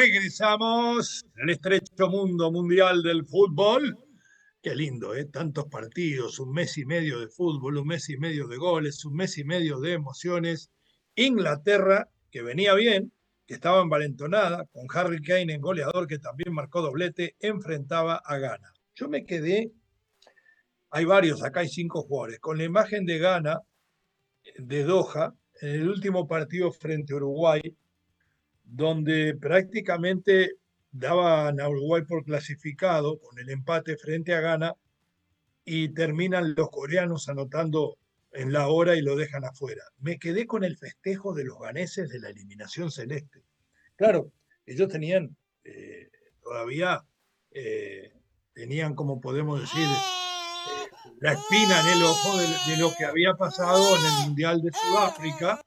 Regresamos en el estrecho mundo mundial del fútbol. Qué lindo, ¿eh? Tantos partidos, un mes y medio de fútbol, un mes y medio de goles, un mes y medio de emociones. Inglaterra, que venía bien, que estaba envalentonada, con Harry Kane en goleador, que también marcó doblete, enfrentaba a Ghana. Yo me quedé, hay varios, acá hay 5 jugadores, con la imagen de Ghana, de Doha, en el último partido frente a Uruguay, donde prácticamente daban a Uruguay por clasificado con el empate frente a Ghana y terminan los coreanos anotando en la hora y lo dejan afuera. Me quedé con el festejo de los ganeses de la eliminación celeste. Claro, ellos tenían todavía, eh, tenían, como podemos decir, la espina en el ojo de lo que había pasado en el Mundial de Sudáfrica,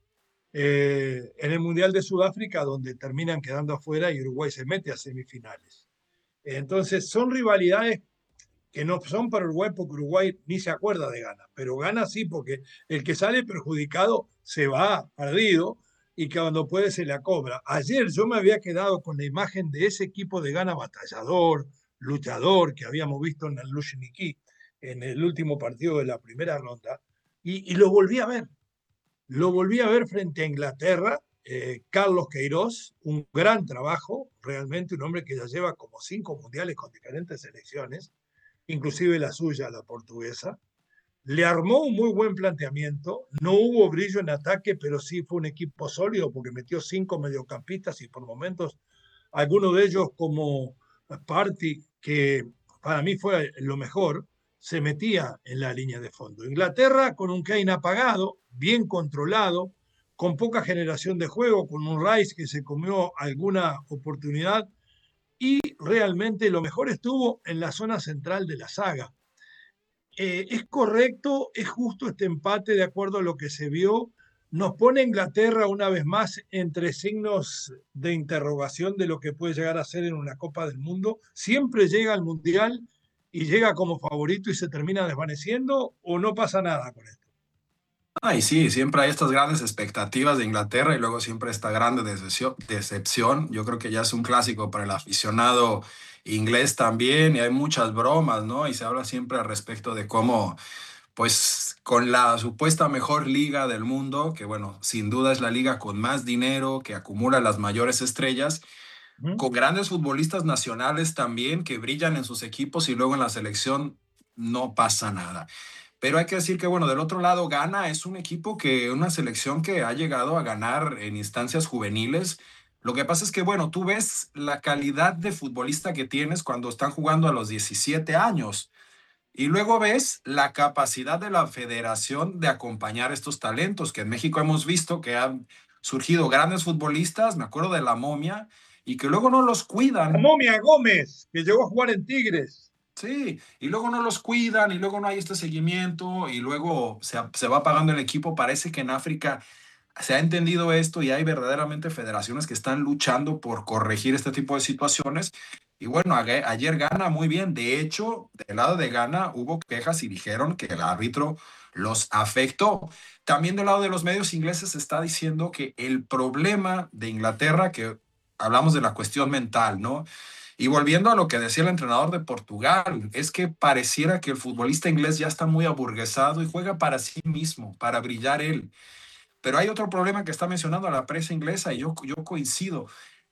en el Mundial de Sudáfrica, donde terminan quedando afuera y Uruguay se mete a semifinales. Entonces, son rivalidades que no son para Uruguay porque Uruguay ni se acuerda de Ghana, pero Ghana sí, porque el que sale perjudicado se va perdido y que cuando puede se la cobra. Ayer yo me había quedado con la imagen de ese equipo de Ghana batallador, luchador, que habíamos visto en el Lushniki en el último partido de la primera ronda, y lo volví a ver. Lo volví a ver frente a Inglaterra, Carlos Queiroz, un gran trabajo, realmente un hombre que ya lleva como 5 mundiales con diferentes selecciones, inclusive la suya, la portuguesa. Le armó un muy buen planteamiento, no hubo brillo en ataque, pero sí fue un equipo sólido porque metió 5 mediocampistas y por momentos alguno de ellos como Partey, que para mí fue lo mejor, se metía en la línea de fondo. Inglaterra con un Kane apagado, bien controlado, con poca generación de juego, con un Rice que se comió alguna oportunidad y realmente lo mejor estuvo en la zona central de la saga. Es correcto, es justo este empate de acuerdo a lo que se vio. Nos pone Inglaterra una vez más entre signos de interrogación de lo que puede llegar a ser en una Copa del Mundo. Siempre llega al Mundial y llega como favorito y se termina desvaneciendo o no pasa nada con esto. Y sí, siempre hay estas grandes expectativas de Inglaterra y luego siempre esta grande decepción. Yo creo que ya es un clásico para el aficionado inglés también y hay muchas bromas, ¿no? Y se habla siempre al respecto de cómo, pues, con la supuesta mejor liga del mundo, que bueno, sin duda es la liga con más dinero, que acumula las mayores estrellas, ¿Mm? con grandes futbolistas nacionales también que brillan en sus equipos y luego en la selección no pasa nada. Pero hay que decir que, bueno, del otro lado, Ghana es un equipo una selección que ha llegado a ganar en instancias juveniles. Lo que pasa es que, bueno, tú ves la calidad de futbolista que tienes cuando están jugando a los 17 años y luego ves la capacidad de la federación de acompañar estos talentos, que en México hemos visto que han surgido grandes futbolistas, me acuerdo de la Momia, y que luego no los La cuidan. momia Gómez, que llegó a jugar en Tigres. Sí, y luego no los cuidan y luego no hay este seguimiento y luego se va pagando el equipo. Parece que en África se ha entendido esto y hay verdaderamente federaciones que están luchando por corregir este tipo de situaciones. Y bueno, ayer Ghana muy bien. De hecho, del lado de Ghana hubo quejas y dijeron que el árbitro los afectó. También del lado de los medios ingleses se está diciendo que el problema de Inglaterra, que hablamos de la cuestión mental, ¿no? Y volviendo a lo que decía el entrenador de Portugal, es que pareciera que el futbolista inglés ya está muy aburguesado y juega para sí mismo, para brillar él. Pero hay otro problema que está mencionando a la prensa inglesa y yo coincido.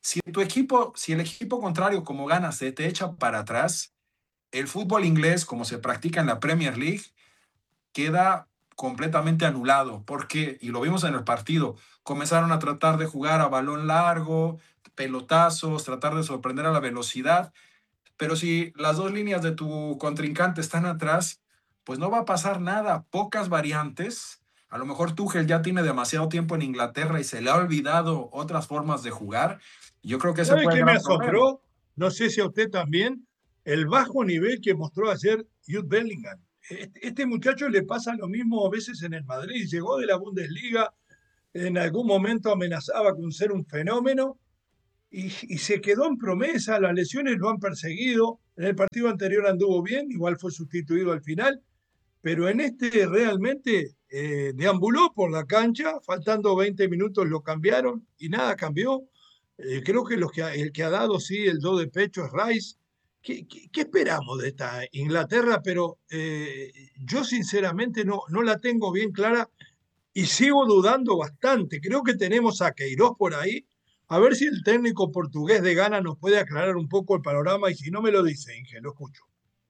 Si el equipo contrario como gana se te echa para atrás, el fútbol inglés, como se practica en la Premier League, queda completamente anulado, porque, y lo vimos en el partido, comenzaron a tratar de jugar a balón largo, pelotazos, tratar de sorprender a la velocidad, pero si las dos líneas de tu contrincante están atrás, pues no va a pasar nada, pocas variantes. A lo mejor Tuchel ya tiene demasiado tiempo en Inglaterra y se le ha olvidado otras formas de jugar. Yo creo que ese ¿Sabe fue el qué me gran problema. asombró? No sé si a usted también, el bajo nivel que mostró ayer Jude Bellingham. Este muchacho le pasa lo mismo a veces en el Madrid. Llegó de la Bundesliga, en algún momento amenazaba con ser un fenómeno y se quedó en promesa. Las lesiones lo han perseguido. En el partido anterior anduvo bien, igual fue sustituido al final, pero en este realmente deambuló por la cancha, faltando 20 minutos lo cambiaron y nada cambió. Creo que, el que ha dado, sí, el do de pecho es Rice. ¿Qué esperamos de esta Inglaterra? Pero yo sinceramente no la tengo bien clara y sigo dudando bastante. Creo que tenemos a Queiroz por ahí. A ver si el técnico portugués de Ghana nos puede aclarar un poco el panorama y si no me lo dice, Inge, lo escucho.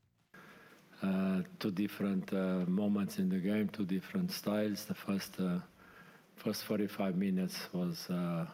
Two different moments in the game, two different styles. The first 45 minutes was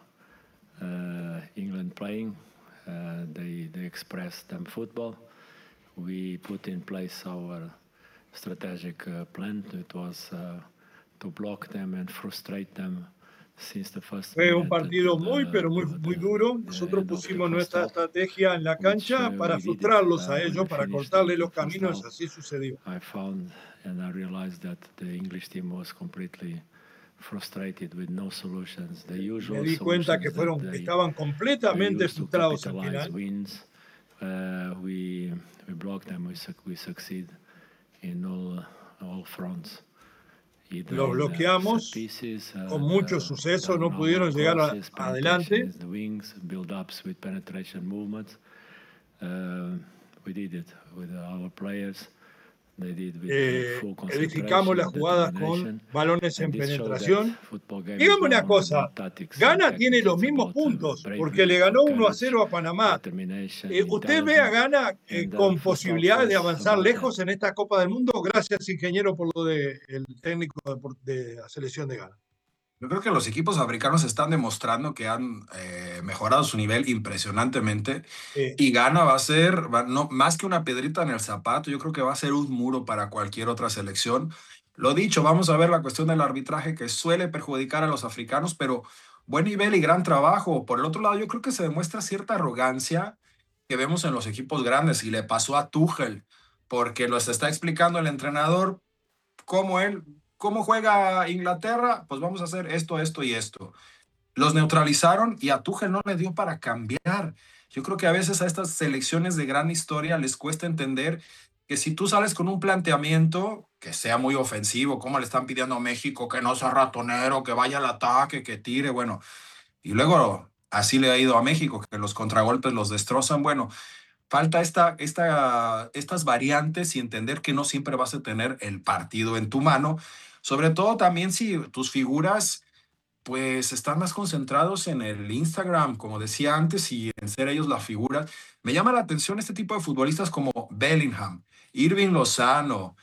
England playing. They expressed them football. We put in place our strategic plan. It was to block them and frustrate them since the first Fue un minute partido muy, pero muy duro. Nosotros pusimos nuestra estrategia en la cancha para frustrarlos a ellos, para cortarle los caminos, así sucedió. I found and I realized that the English team was completely frustrated with no solutions. The usual Me di cuenta que estaban completamente frustrados al final. Wins. We blocked them. We succeed in all fronts. Los bloqueamos con mucho suceso, no pudieron llegar adelante. The wings, build-ups with penetration movements. We did it with our players. They did with full edificamos las jugadas con balones en penetración. Dígame una cosa, Ghana tiene los mismos puntos porque le ganó 1-0 a Panamá. ¿Usted ve a Ghana con posibilidades de avanzar lejos en esta Copa del Mundo? Gracias, ingeniero, por lo del técnico de la selección de Ghana. Yo creo que los equipos africanos están demostrando que han mejorado su nivel impresionantemente y Ghana va a ser, no, más que una piedrita en el zapato, yo creo que va a ser un muro para cualquier otra selección. Lo dicho, vamos a ver la cuestión del arbitraje que suele perjudicar a los africanos, pero buen nivel y gran trabajo. Por el otro lado, yo creo que se demuestra cierta arrogancia que vemos en los equipos grandes y le pasó a Tuchel, porque nos está explicando el entrenador ¿Cómo juega Inglaterra? Pues vamos a hacer esto, esto y esto. Los neutralizaron y a Tuchel no le dio para cambiar. Yo creo que a veces a estas selecciones de gran historia les cuesta entender que si tú sales con un planteamiento que sea muy ofensivo, como le están pidiendo a México, que no sea ratonero, que vaya al ataque, que tire, bueno, y luego así le ha ido a México, que los contragolpes los destrozan, bueno, falta estas variantes y entender que no siempre vas a tener el partido en tu mano, sobre todo también si tus figuras pues están más concentrados en el Instagram, como decía antes, y en ser ellos la figura. Me llama la atención este tipo de futbolistas como Bellingham, Irving Lozano,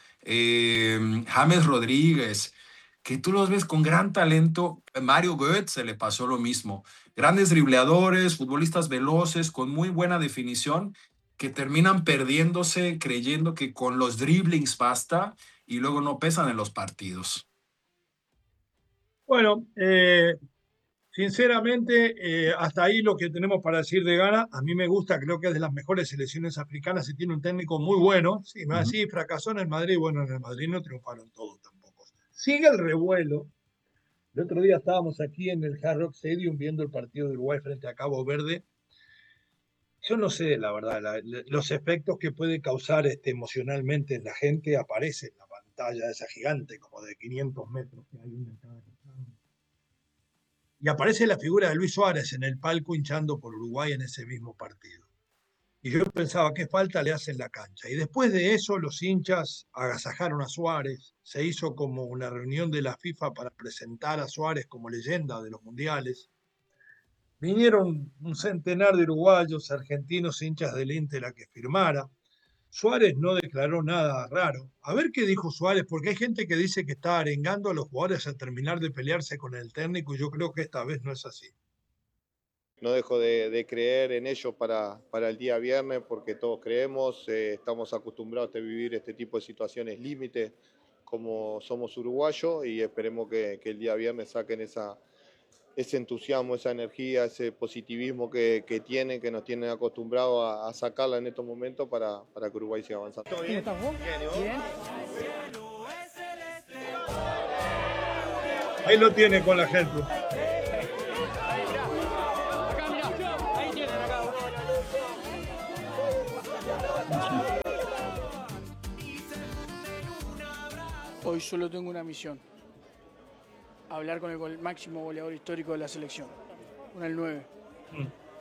James Rodríguez, que tú los ves con gran talento. Mario Götze le pasó lo mismo. Grandes dribleadores, futbolistas veloces, con muy buena definición, que terminan perdiéndose creyendo que con los driblings basta y luego no pesan en los partidos. Bueno, sinceramente, hasta ahí lo que tenemos para decir de Ghana. A mí me gusta, creo que es de las mejores selecciones africanas y tiene un técnico muy bueno. Sí, más así fracasó en el Madrid. Bueno, en el Madrid no triunfaron todos tampoco. Sigue el revuelo. El otro día estábamos aquí en el Hard Rock Stadium viendo el partido de Uruguay frente a Cabo Verde. Yo no sé, la verdad, los efectos que puede causar emocionalmente en la gente. Aparece en la pantalla esa gigante, como de 500 metros, que hay una en cada costado. Y aparece la figura de Luis Suárez en el palco hinchando por Uruguay en ese mismo partido. Y yo pensaba, ¿qué falta le hace en la cancha? Y después de eso, los hinchas agasajaron a Suárez. Se hizo como una reunión de la FIFA para presentar a Suárez como leyenda de los mundiales. Vinieron un centenar de uruguayos, argentinos, hinchas del Inter a que firmara. Suárez no declaró nada raro. A ver qué dijo Suárez, porque hay gente que dice que está arengando a los jugadores a terminar de pelearse con el técnico y yo creo que esta vez no es así. No dejo de creer en ellos para el día viernes porque todos creemos, estamos acostumbrados a vivir este tipo de situaciones límite como somos uruguayos y esperemos que el día viernes saquen ese entusiasmo, esa energía, ese positivismo que tienen, que nos tienen acostumbrados a sacarla en estos momentos para que Uruguay siga avanzando. ¿Todo bien? ¿Cómo estás vos? Bien. Ahí lo tiene con la gente. Hoy solo tengo una misión. Hablar con el máximo goleador histórico de la selección, con el 9.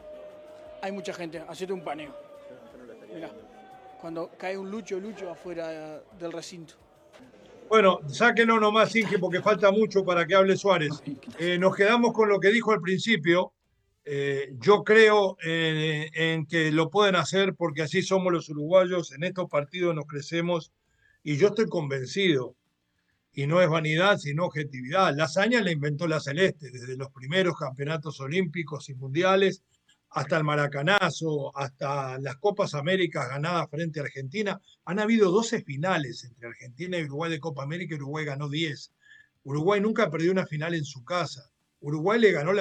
hay mucha gente, hacete un paneo. Mirá, cuando cae un Lucho afuera del recinto. Bueno, sáquenlo nomás, Inge, porque falta mucho para que hable Suárez. Nos quedamos con lo que dijo al principio. Yo creo en que lo pueden hacer porque así somos los uruguayos. En estos partidos nos crecemos y yo estoy convencido. Y no es vanidad, sino objetividad. La hazaña la inventó la Celeste, desde los primeros campeonatos olímpicos y mundiales, hasta el Maracanazo, hasta las Copas Américas ganadas frente a Argentina. Han habido 12 finales entre Argentina y Uruguay de Copa América y Uruguay ganó 10. Uruguay nunca perdió una final en su casa. Uruguay le ganó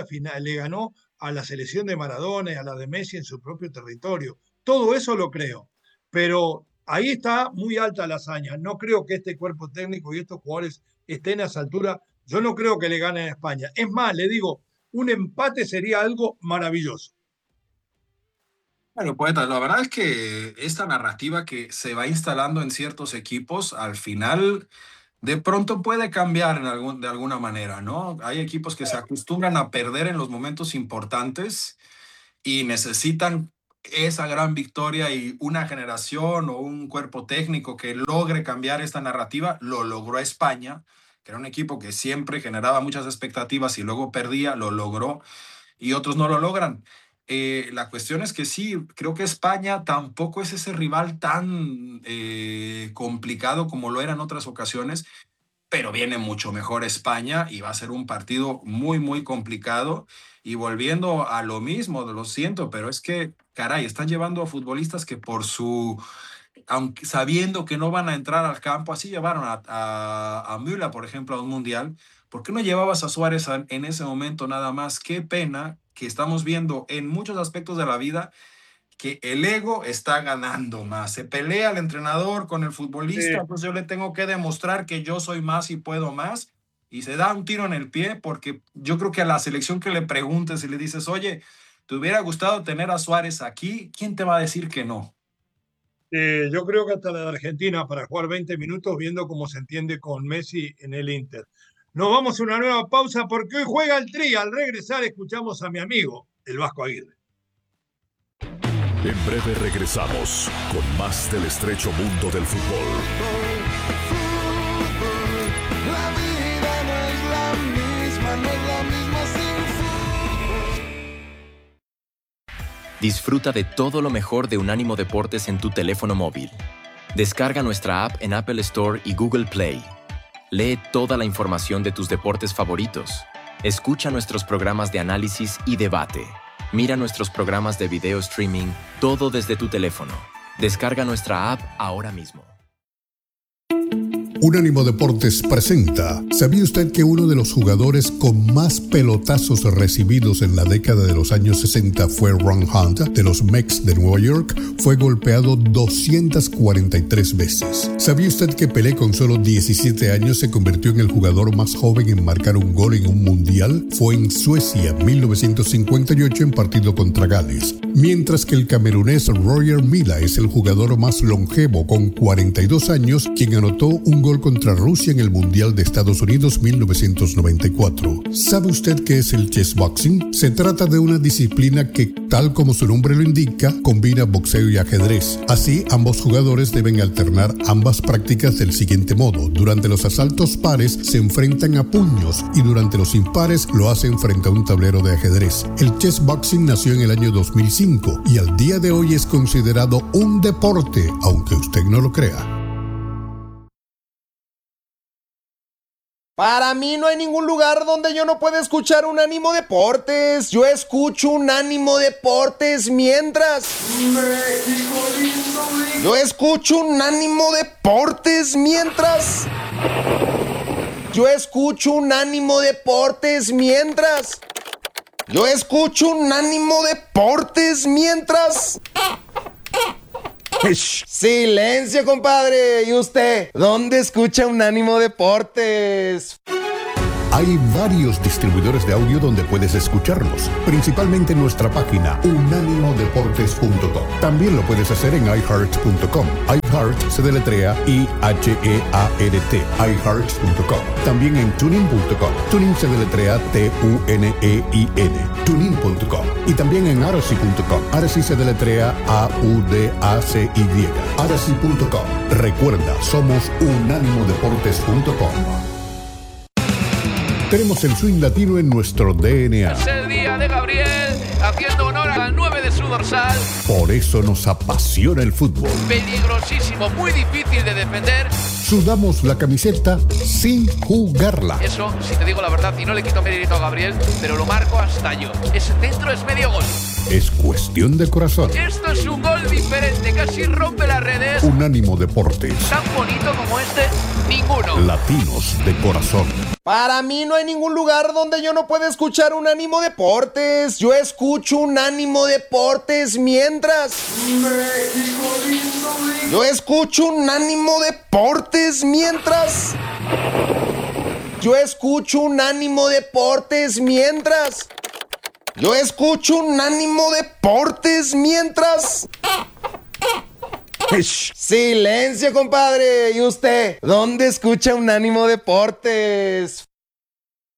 a la selección de Maradona y a la de Messi en su propio territorio. Todo eso lo creo, pero ahí está muy alta la hazaña. No creo que este cuerpo técnico y estos jugadores estén a esa altura. Yo no creo que le ganen a España. Es más, le digo, un empate sería algo maravilloso. Bueno, poeta, la verdad es que esta narrativa que se va instalando en ciertos equipos, al final de pronto puede cambiar de alguna manera, ¿no? Hay equipos que se acostumbran a perder en los momentos importantes y necesitan esa gran victoria, y una generación o un cuerpo técnico que logre cambiar esta narrativa. Lo logró España, que era un equipo que siempre generaba muchas expectativas y luego perdía, lo logró, y otros no lo logran. La cuestión es que sí, creo que España tampoco es ese rival tan complicado como lo era en otras ocasiones, pero viene mucho mejor España y va a ser un partido muy, muy complicado. Y volviendo a lo mismo, lo siento, pero es que, caray, están llevando a futbolistas que aunque sabiendo que no van a entrar al campo, así llevaron a Müller, por ejemplo, a un mundial. ¿Por qué no llevabas a Suárez en ese momento nada más? Qué pena que estamos viendo en muchos aspectos de la vida que el ego está ganando más. Se pelea el entrenador con el futbolista, pues yo le tengo que demostrar que yo soy más y puedo más, y se da un tiro en el pie, porque yo creo que a la selección que le preguntes y le dices, oye, ¿te hubiera gustado tener a Suárez aquí? ¿Quién te va a decir que no? Yo creo que hasta la de Argentina para jugar 20 minutos viendo cómo se entiende con Messi en el Inter. Nos vamos a una nueva pausa porque hoy juega el Tri. Al regresar escuchamos a mi amigo, el Vasco Aguirre. En breve regresamos con más del estrecho mundo del fútbol. La vida no es la misma, no es la misma sin fútbol. Disfruta de todo lo mejor de Unánimo Deportes en tu teléfono móvil. Descarga nuestra app en Apple Store y Google Play. Lee toda la información de tus deportes favoritos. Escucha nuestros programas de análisis y debate. Mira nuestros programas de video streaming, todo desde tu teléfono. Descarga nuestra app ahora mismo. Unánimo Deportes presenta. ¿Sabía usted que uno de los jugadores con más pelotazos recibidos en la década de los años 60 fue Ron Hunt, de los Mets de Nueva York? Fue golpeado 243 veces. ¿Sabía usted que Pelé, con solo 17 años, se convirtió en el jugador más joven en marcar un gol en un mundial? Fue en Suecia, 1958, en partido contra Gales. Mientras que el camerunés Roger Milla es el jugador más longevo, con 42 años, quien anotó un gol contra Rusia en el Mundial de Estados Unidos 1994. ¿Sabe usted qué es el chessboxing? Se trata de una disciplina que, tal como su nombre lo indica, combina boxeo y ajedrez. Así, ambos jugadores deben alternar ambas prácticas del siguiente modo. Durante los asaltos pares se enfrentan a puños y durante los impares lo hacen frente a un tablero de ajedrez. El chessboxing nació en el año 2005 y al día de hoy es considerado un deporte, aunque usted no lo crea. Para mí no hay ningún lugar donde yo no pueda escuchar Unánimo Deportes. Yo escucho Unánimo Deportes mientras... México lindo, lindo. Yo escucho Unánimo Deportes mientras... Yo escucho Unánimo Deportes mientras... Yo escucho Unánimo Deportes mientras... Silencio, compadre. ¿Y usted? ¿Dónde escucha Unánimo Deportes? Hay varios distribuidores de audio donde puedes escucharnos, principalmente en nuestra página Unánimo Deportes. unánimodeportes.com. También lo puedes hacer en iHeart.com. iHeart se deletrea IHEART. iHeart.com. También en tuning.com. Tuning se deletrea TUNEIN. Tuning.com. Y también en Aracy.com. Aracy se deletrea AUDACY. Aracy.com. Recuerda, somos unánimodeportes.com. Tenemos el swing latino en nuestro DNA. Es el día de Gabriel, haciendo honor al 9 de su dorsal. Por eso nos apasiona el fútbol. Peligrosísimo, muy difícil de defender. Sudamos la camiseta sin jugarla. Eso, si te digo la verdad, y no le quito mérito a Gabriel, pero lo marco hasta yo. Ese centro es medio gol. Es cuestión de corazón. Esto es un gol diferente, casi rompe las redes. Unánimo Deportes. Tan bonito como este, ninguno. Latinos de corazón. Para mí no hay ningún lugar donde yo no pueda escuchar Unánimo Deportes. Yo escucho Unánimo Deportes mientras... México lindo. Yo escucho Unánimo Deportes mientras... Yo escucho Unánimo Deportes mientras... Yo escucho Unánimo Deportes mientras... Silencio, compadre. ¿Y usted? ¿Dónde escucha Unánimo Deportes?